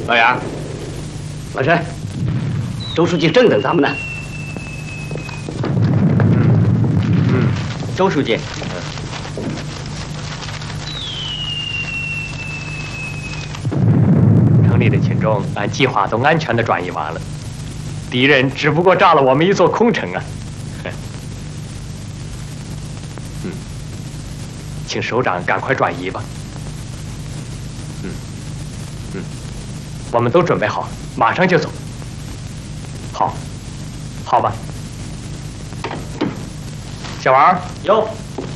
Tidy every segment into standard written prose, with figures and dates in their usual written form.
老杨，老陈，周书记正等咱们呢。周书记。 城里的群众按计划都安全地转移完了，敌人只不过炸了我们一座空城啊！请首长赶快转移吧。我们都准备好，马上就走。好吧。小王， 有。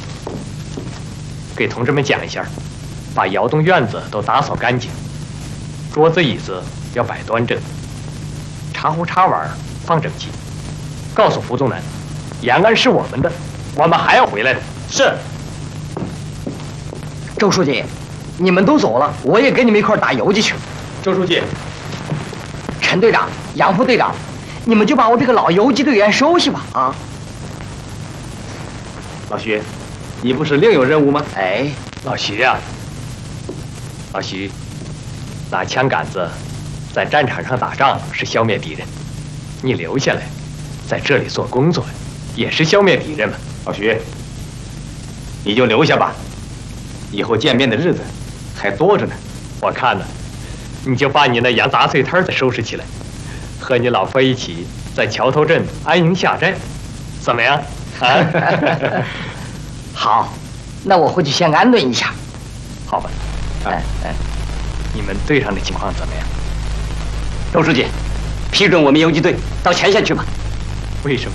给同志们讲一下，把窑洞院子都打扫干净，桌子椅子要摆端正，茶壶茶碗放整齐。告诉胡宗南，延安是我们的，我们还要回来的。 是。周书记，你们都走了，我也跟你们一块打游击去。 周书记， 陈队长、杨副队长，你们就把我这个老游击队员收下吧啊！ 老徐，你不是另有任务吗？ 哎， 老徐啊，老徐，拿枪杆子在战场上打仗是消灭敌人，你留下来，在这里做工作，也是消灭敌人嘛。 老徐，你就留下吧，以后见面的日子还多着呢。 我看呢，你就把你那洋杂碎摊再收拾起来，和你老婆一起在桥头镇安营下寨，怎么样？啊， 好，那我回去先安顿一下。 好吧。你们队上的情况怎么样？ 周书记，批准我们游击队到前线去吧。 为什么？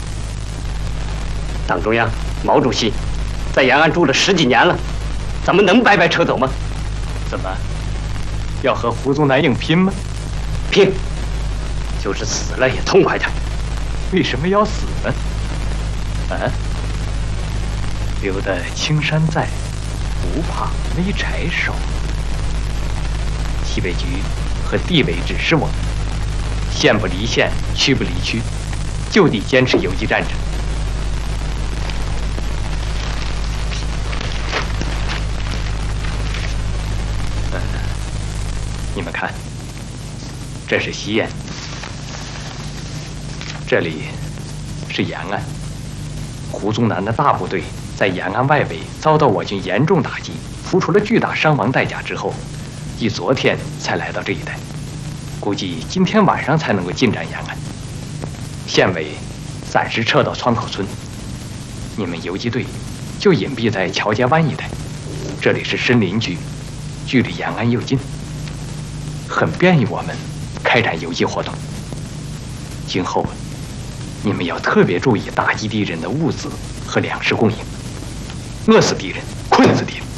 党中央、毛主席在延安住了10几年了，咱们能白白撤走吗？ 怎么？要和胡宗南硬拼吗？ 拼，就是死了也痛快点。 为什么要死呢？留得青山在，不怕没柴烧。西北局和地委指示我们，县不离县，区不离区，就得坚持游击战争。你们看，这是西堰，这里是延安。胡宗南的大部队在延安外围遭到我军严重打击，付出了巨大伤亡代价之后，以昨天才来到这一带，估计今天晚上才能够进占延安。县委暂时撤到川口村，你们游击队就隐蔽在桥街湾一带，这里是森林区，距离延安又近，很便于我们开展游击活动。今后你们要特别注意打击敌人的物资和粮食供应，饿死敌人，困死敌人。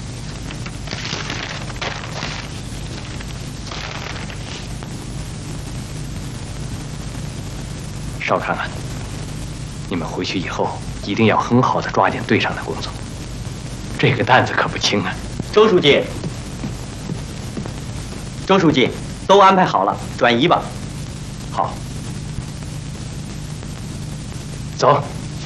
少康啊，你们回去以后一定要很好的抓紧队上的工作，这个担子可不轻啊。 周书记，周书记，都安排好了，转移吧。 好，走。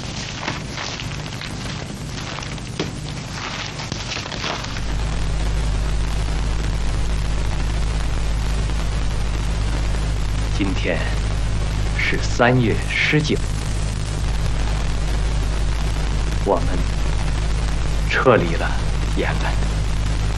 今天是3月19，我们撤离了延安。